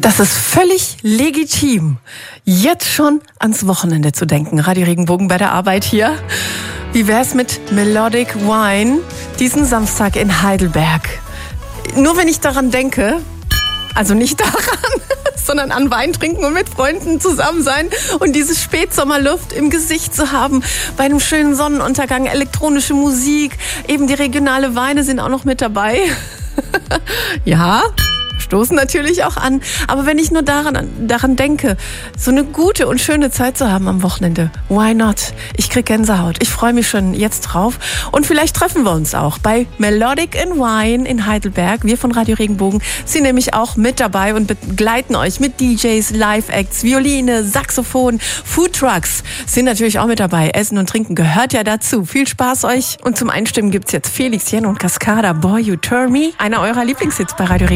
Das ist völlig legitim, jetzt schon ans Wochenende zu denken. Radio Regenbogen bei der Arbeit hier. Wie wär's mit Melodic Wine diesen Samstag in Heidelberg? Nur wenn ich daran denke, also nicht daran, sondern an Wein trinken und mit Freunden zusammen sein und diese Spätsommerluft im Gesicht zu haben, bei einem schönen Sonnenuntergang, elektronische Musik, eben die regionale Weine sind auch noch mit dabei. Ja, stoßen natürlich auch an. Aber wenn ich nur daran denke, so eine gute und schöne Zeit zu haben am Wochenende, why not? Ich krieg Gänsehaut. Ich freue mich schon jetzt drauf. Und vielleicht treffen wir uns auch bei Melodic Wine in Heidelberg. Wir von Radio Regenbogen sind nämlich auch mit dabei und begleiten euch mit DJs, Live-Acts, Violine, Saxophon, Foodtrucks sind natürlich auch mit dabei. Essen und Trinken gehört ja dazu. Viel Spaß euch. Und zum Einstimmen gibt's jetzt Felix Jen und Cascada, Boy You Turn Me. Einer eurer Lieblingshits bei Radio Regenbogen.